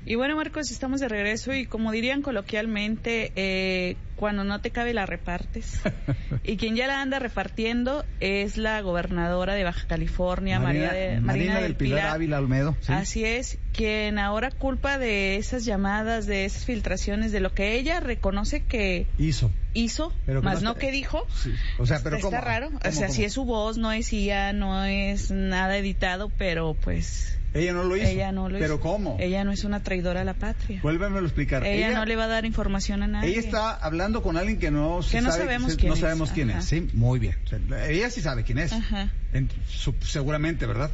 Y bueno, Marcos, estamos de regreso y como dirían coloquialmente, cuando no te cabe la repartes. Y quien ya la anda repartiendo es la gobernadora de Baja California, Marina del Pilar Ávila Olmedo. ¿Sí? Así es, quien ahora culpa de esas llamadas, de esas filtraciones, de lo que ella reconoce que hizo, pero más no que dijo. Sí. O sea, pero está ¿cómo? raro. ¿Cómo, o sea, cómo? sí es su voz, no es ella, no es nada editado, pero pues... Ella no lo hizo. ¿Pero hizo. cómo? Ella no es una traidora a la patria. Vuélvemelo a explicar. Ella no le va a dar información a nadie. Ella está hablando con alguien que no sabemos quién es. No sabemos quién es. Sí, muy bien. O sea, ella sí sabe quién es. Ajá. Seguramente, ¿verdad?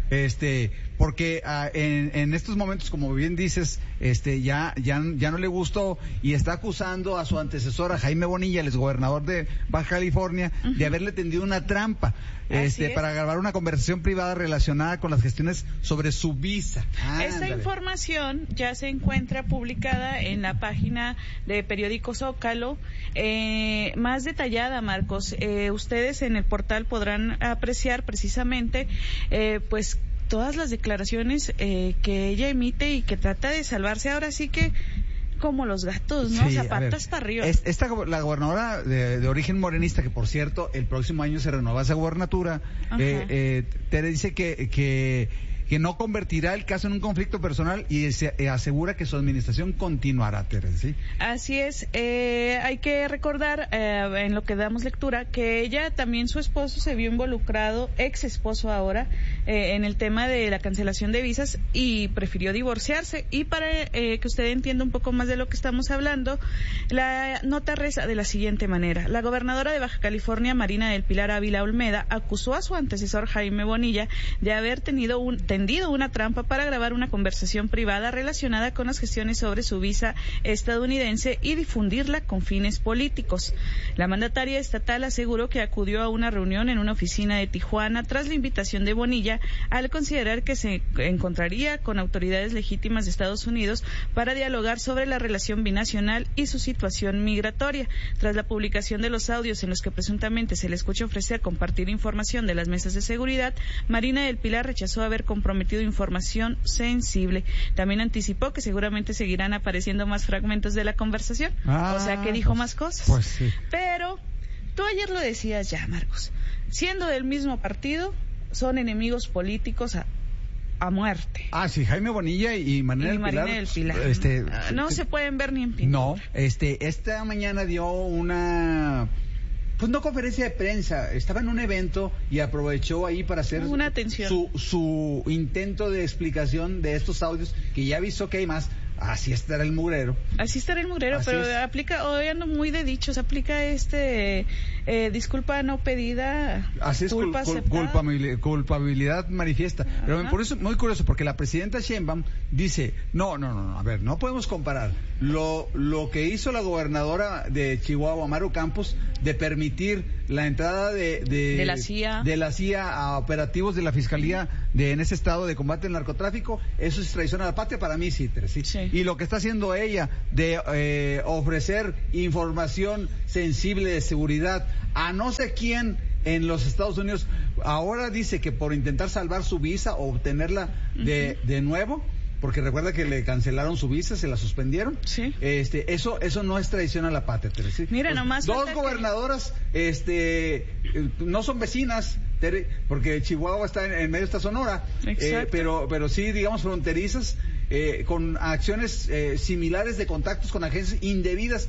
Porque en estos momentos, como bien dices, ya no le gustó y está acusando a su antecesora Jaime Bonilla, el exgobernador de Baja California, de haberle tendido una trampa para grabar una conversación privada relacionada con las gestiones sobre su visa. Esta información ya se encuentra publicada en la página de Periódico Zócalo, más detallada, Marcos. Ustedes en el portal podrán apreciar precisamente, pues, todas las declaraciones que ella emite y que trata de salvarse ahora sí que como los gatos, ¿no? Sí, patas para arriba. La gobernadora de origen morenista, que por cierto el próximo año se renueva esa gubernatura, te dice que no convertirá el caso en un conflicto personal y se asegura que su administración continuará, Teresa, ¿sí? Así es. Hay que recordar, en lo que damos lectura, que ella también, su esposo, se vio involucrado, ex esposo ahora, en el tema de la cancelación de visas y prefirió divorciarse. Y para que usted entienda un poco más de lo que estamos hablando, la nota reza de la siguiente manera. La gobernadora de Baja California, Marina del Pilar Ávila Olmeda, acusó a su antecesor Jaime Bonilla de haber tendido una trampa para grabar una conversación privada relacionada con las gestiones sobre su visa estadounidense y difundirla con fines políticos. La mandataria estatal aseguró que acudió a una reunión en una oficina de Tijuana tras la invitación de Bonilla al considerar que se encontraría con autoridades legítimas de Estados Unidos para dialogar sobre la relación binacional y su situación migratoria. Tras la publicación de los audios en los que presuntamente se le escucha ofrecer compartir información de las mesas de seguridad, Marina del Pilar rechazó haber comprometido información sensible. También anticipó que seguramente seguirán apareciendo más fragmentos de la conversación, o sea que dijo más cosas. Pues sí. Pero tú ayer lo decías ya, Marcos, siendo del mismo partido, son enemigos políticos a muerte. Sí, Jaime Bonilla y Marina del Pilar. No se pueden ver ni en pintura. No, esta mañana dio una... Pues no conferencia de prensa, estaba en un evento y aprovechó ahí para hacer una atención. Su intento de explicación de estos audios, que ya avisó que hay más. Así estará el mugrero. Así pero es. Aplica, hoy ando muy de dichos, aplica disculpa no pedida, así es, culpabilidad manifiesta. Pero por eso, muy curioso, porque la presidenta Sheinbaum dice, no, a ver, no podemos comparar lo que hizo la gobernadora de Chihuahua, Maru Campos, de permitir la entrada de la CIA a operativos de la Fiscalía en ese estado de combate al narcotráfico. Eso es traición a la patria, para mí sí. Y lo que está haciendo ella de ofrecer información sensible de seguridad a no sé quién en los Estados Unidos, ahora dice que por intentar salvar su visa o obtenerla de nuevo, porque recuerda que le cancelaron su visa, se la suspendieron. Sí. Eso no es traición a la patria, Tere, ¿sí? Mira, nomás dos gobernadoras no son vecinas, Tere, porque Chihuahua está en medio, está Sonora. Pero sí, digamos, fronterizas, con acciones similares de contactos con agencias indebidas,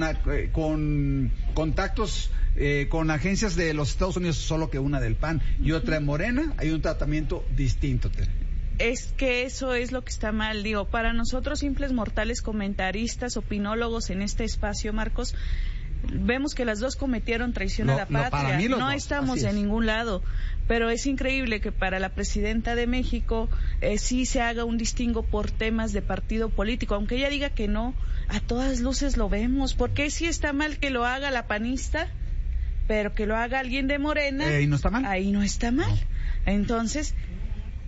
con contactos con agencias de los Estados Unidos, solo que una del PAN y otra en Morena. Hay un tratamiento distinto, Tere. Es que eso es lo que está mal, digo, para nosotros simples mortales comentaristas, opinólogos en este espacio, Marcos, vemos que las dos cometieron traición a la patria, no estamos en ningún lado, pero es increíble que para la presidenta de México sí se haga un distingo por temas de partido político, aunque ella diga que no, a todas luces lo vemos, porque sí está mal que lo haga la panista, pero que lo haga alguien de Morena, ¿y no está mal? Ahí no está mal. Entonces,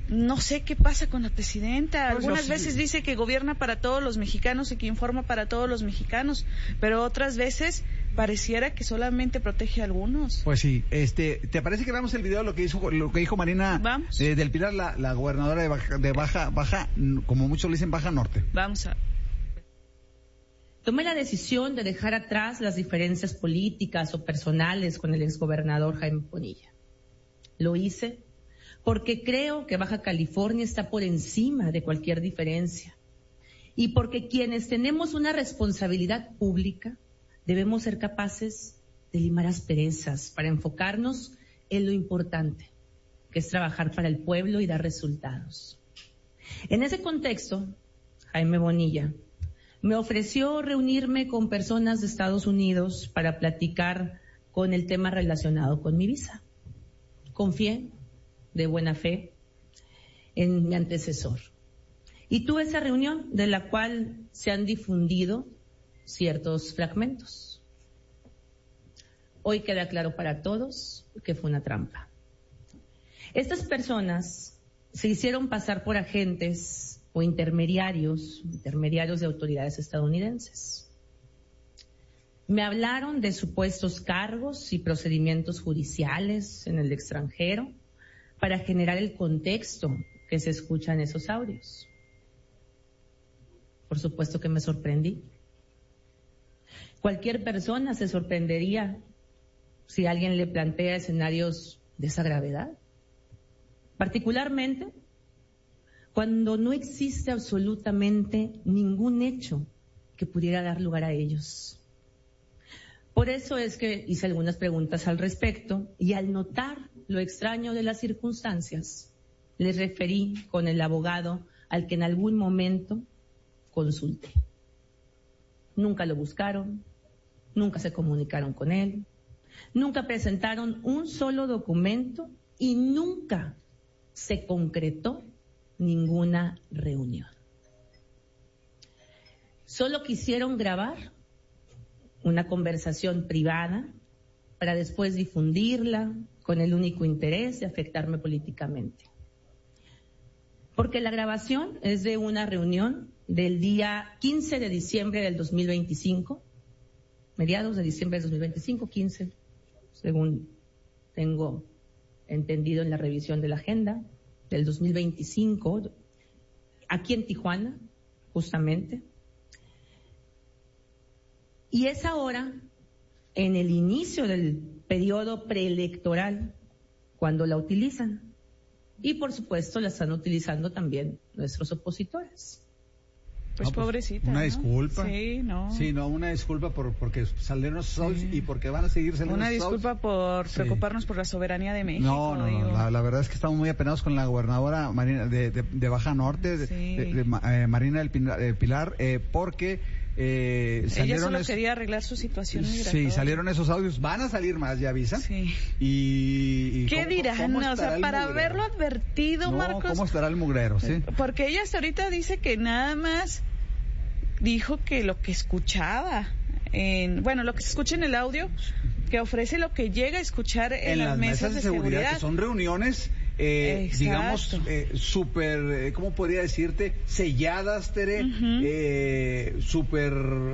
no sé qué pasa con la presidenta. Pues Algunas veces dice que gobierna para todos los mexicanos y que informa para todos los mexicanos, pero otras veces pareciera que solamente protege a algunos. Pues sí, ¿te parece que veamos el video de lo que dijo Marina del Pilar, la gobernadora de Baja, como muchos le dicen, Baja Norte? Vamos a... Tomé la decisión de dejar atrás las diferencias políticas o personales con el exgobernador Jaime Bonilla. Lo hice porque creo que Baja California está por encima de cualquier diferencia y porque quienes tenemos una responsabilidad pública debemos ser capaces de limar asperezas para enfocarnos en lo importante, que es trabajar para el pueblo y dar resultados. En ese contexto, Jaime Bonilla me ofreció reunirme con personas de Estados Unidos para platicar con el tema relacionado con mi visa. Confié de buena fe en mi antecesor. Y tuve esa reunión de la cual se han difundido ciertos fragmentos. Hoy queda claro para todos que fue una trampa. Estas personas se hicieron pasar por agentes o intermediarios de autoridades estadounidenses. Me hablaron de supuestos cargos y procedimientos judiciales en el extranjero para generar el contexto que se escucha en esos audios. Por supuesto que me sorprendí. Cualquier persona se sorprendería si alguien le plantea escenarios de esa gravedad, particularmente cuando no existe absolutamente ningún hecho que pudiera dar lugar a ellos. Por eso es que hice algunas preguntas al respecto y al notar lo extraño de las circunstancias, les referí con el abogado al que en algún momento consulté. Nunca lo buscaron, nunca se comunicaron con él, nunca presentaron un solo documento y nunca se concretó ninguna reunión. Solo quisieron grabar una conversación privada para después difundirla con el único interés de afectarme políticamente. Porque la grabación es de una reunión del día 15 de diciembre del 2025, mediados de diciembre del 2025, 15, según tengo entendido en la revisión de la agenda, del 2025, aquí en Tijuana, justamente. Y es ahora, en el inicio del periodo preelectoral, cuando la utilizan. Y por supuesto la están utilizando también nuestros opositores. Pues pobrecita. Una disculpa. Sí, no. Sí, no, una disculpa porque salieron esos audios y porque van a seguir saliendo Una esos disculpa audios. por preocuparnos por la soberanía de México. No, la verdad es que estamos muy apenados con la gobernadora Marina de Baja Norte, Marina del Pilar, porque ella solo quería arreglar su situación migratoria. Sí, salieron esos audios, van a salir más, ya avisan. Sí. Y ¿qué dirán? O sea, para haberlo advertido, Marcos. ¿Cómo estará el mugrero? Sí. Porque ella hasta ahorita dice que nada más dijo que lo que escuchaba, lo que se escucha en el audio, que ofrece lo que llega a escuchar en las mesas de seguridad. Que son reuniones, digamos, súper, ¿cómo podría decirte? Selladas, Tere, súper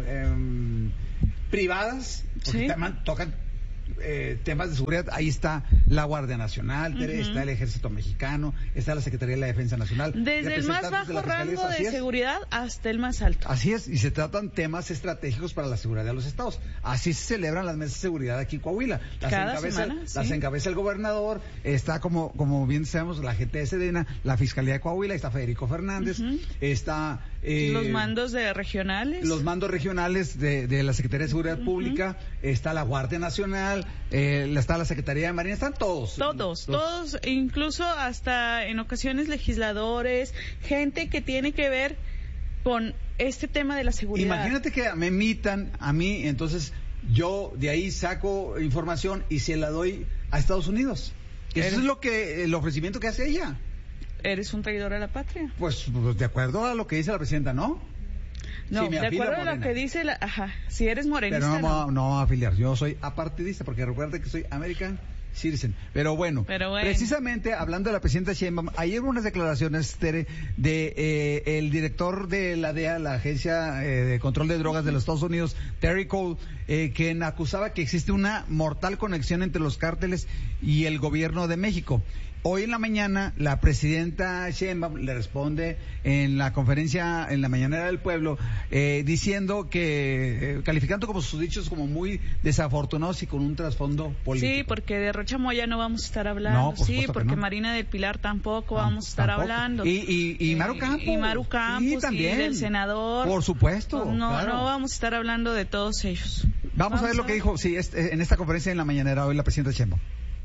privadas, porque tocan temas de seguridad. Ahí está la Guardia Nacional, Tere, está el Ejército Mexicano, está la Secretaría de la Defensa Nacional. Desde el más bajo rango de seguridad hasta el más alto. Así es, y se tratan temas estratégicos para la seguridad de los estados. Así se celebran las mesas de seguridad aquí en Coahuila. Las encabeza el gobernador, está como bien sabemos la gente de Sedena, la Fiscalía de Coahuila, está Federico Fernández, está... los mandos regionales. Los mandos regionales de la Secretaría de Seguridad Pública, está la Guardia Nacional, está la Secretaría de Marina, están todos. Todos, incluso hasta en ocasiones legisladores, gente que tiene que ver con este tema de la seguridad. Imagínate que me emitan a mí, entonces yo de ahí saco información y se la doy a Estados Unidos. Eso es el ofrecimiento que hace ella. ¿Eres un traidor a la patria? Pues de acuerdo a lo que dice la presidenta, ¿no? No, de acuerdo a lo que dice si eres morenista. Pero no afiliar, yo soy apartidista, porque recuerda que soy American Circen. Pero bueno, precisamente hablando de la presidenta Sheinbaum, ayer hubo unas declaraciones, Tere, de el director de la DEA, la Agencia de Control de Drogas de los Estados Unidos, Terry Cole, quien acusaba que existe una mortal conexión entre los cárteles y el gobierno de México. Hoy en la mañana, la presidenta Sheinbaum le responde en la conferencia, en la mañanera del pueblo, diciendo que, calificando como sus dichos como muy desafortunados y con un trasfondo político. Sí, porque de Rocha Moya no vamos a estar hablando. No, sí, porque no. Marina del Pilar tampoco vamos a estar hablando. Y Maru Campos. Y Maru Campos, sí, también. Y del senador. Por supuesto. Pues no, claro. No vamos a estar hablando de todos ellos. Vamos a ver lo que dijo, sí, en esta conferencia en la mañanera hoy la presidenta Sheinbaum.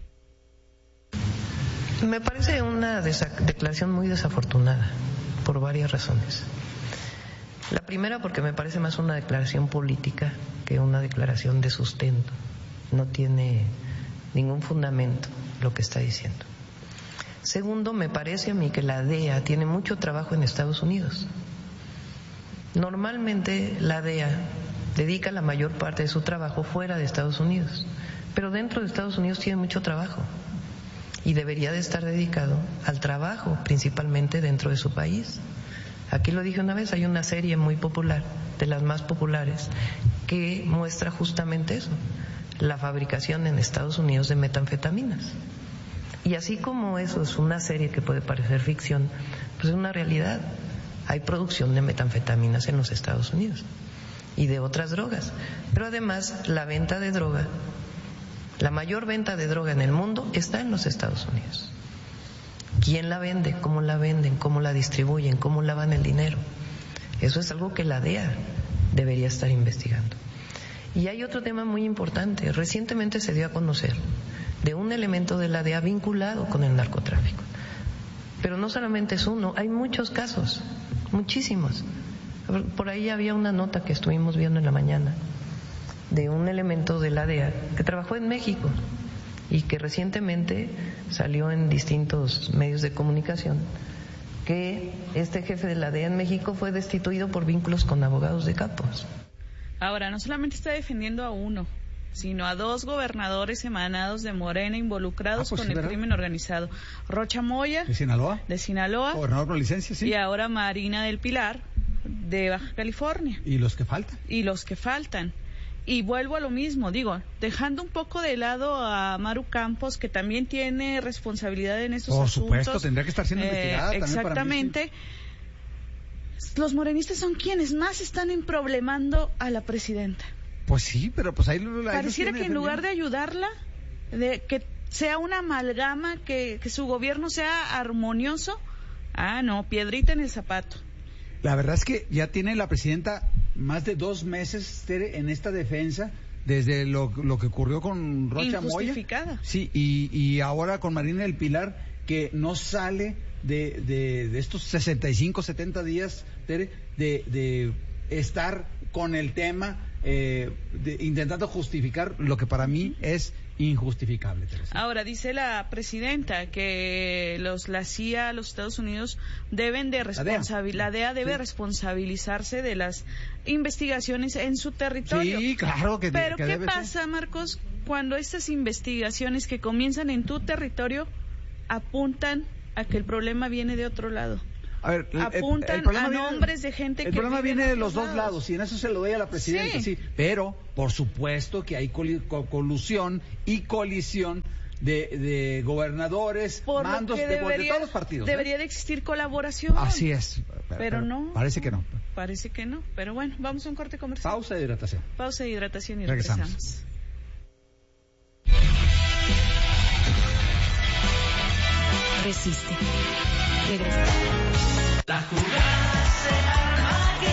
Me parece una declaración muy desafortunada, por varias razones. La primera, porque me parece más una declaración política que una declaración de sustento. No tiene ningún fundamento lo que está diciendo. Segundo, me parece a mí que la DEA tiene mucho trabajo en Estados Unidos. Normalmente la DEA dedica la mayor parte de su trabajo fuera de Estados Unidos, pero dentro de Estados Unidos tiene mucho trabajo. Y debería de estar dedicado al trabajo, principalmente dentro de su país. Aquí lo dije una vez, hay una serie muy popular, de las más populares, que muestra justamente eso, la fabricación en Estados Unidos de metanfetaminas. Y así como eso es una serie que puede parecer ficción, pues es una realidad. Hay producción de metanfetaminas en los Estados Unidos y de otras drogas. Pero además, la venta de droga, la mayor venta de droga en el mundo está en los Estados Unidos. ¿Quién la vende? ¿Cómo la venden? ¿Cómo la distribuyen? ¿Cómo lavan el dinero? Eso es algo que la DEA debería estar investigando. Y hay otro tema muy importante. Recientemente se dio a conocer de un elemento de la DEA vinculado con el narcotráfico. Pero no solamente es uno, hay muchos casos, muchísimos. Por ahí había una nota que estuvimos viendo en la mañana de un elemento de la DEA que trabajó en México y que recientemente salió en distintos medios de comunicación, que este jefe de la DEA en México fue destituido por vínculos con abogados de capos. Ahora, no solamente está defendiendo a uno, sino a dos gobernadores emanados de Morena involucrados con el crimen organizado. Rocha Moya, ¿de Sinaloa? Gobernador por licencia, sí. Y ahora Marina del Pilar, de Baja California. ¿Y los que faltan? Y vuelvo a lo mismo, digo, dejando un poco de lado a Maru Campos, que también tiene responsabilidad en estos asuntos. Por supuesto, tendría que estar siendo investigada. Exactamente. También para mí, sí. Los morenistas son quienes más están emproblemando a la presidenta. Pues sí, pero pues ahí pareciera que en lugar de ayudarla, de que sea una amalgama, que su gobierno sea armonioso, piedrita en el zapato. La verdad es que ya tiene la presidenta más de 2 meses, Tere, en esta defensa, desde lo que ocurrió con Rocha Moya. Injustificada. Sí, y ahora con Marina del Pilar, que no sale de estos 65, 70 días, Tere, de estar con el tema, intentando justificar lo que para mí es injustificable, Teresa. Ahora, dice la presidenta que la CIA, los Estados Unidos, deben de la DEA debe responsabilizarse de las investigaciones en su territorio. Sí, claro que Pero ¿qué debe pasa, ser? Marcos, cuando estas investigaciones que comienzan en tu territorio apuntan a que el problema viene de otro lado? A ver, apuntan a nombres de gente que... El problema viene de los dos lados, y en eso se lo doy a la presidenta, sí. Pero, por supuesto que hay colusión y colisión de gobernadores, mandos de todos los partidos. Debería de existir colaboración. Así es. Pero no. Parece que no. Parece que no. Pero bueno, vamos a un corte comercial. Pausa de hidratación. Y regresamos. Resiste. Regresa. La jugada será aquí.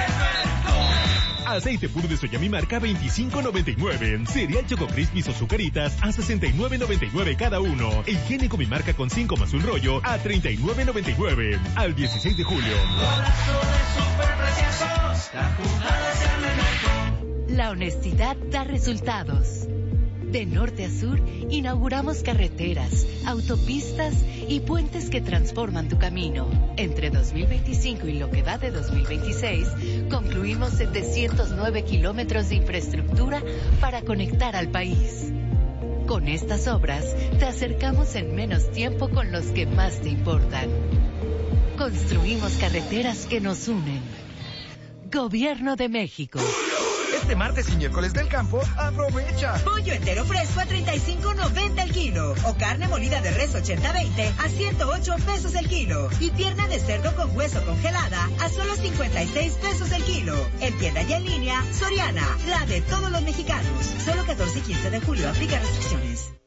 Aceite puro de soya mi marca $25.99. Cereal Choco Crispies o Zucaritas a $69.99 cada uno. E higiénico mi marca con 5 más un rollo a $39.99. Al 16 de julio. Golazo de superpreciosos. La jugada se arma mejor. La honestidad da resultados. De norte a sur, inauguramos carreteras, autopistas y puentes que transforman tu camino. Entre 2025 y lo que va de 2026, concluimos 709 kilómetros de infraestructura para conectar al país. Con estas obras, te acercamos en menos tiempo con los que más te importan. Construimos carreteras que nos unen. Gobierno de México. Este martes y miércoles del campo, aprovecha. Pollo entero fresco a $35.90 el kilo. O carne molida de res 80-20 a $108 el kilo. Y pierna de cerdo con hueso congelada a solo $56 el kilo. En tienda y en línea, Soriana, la de todos los mexicanos. Solo 14 y 15 de julio, aplica restricciones.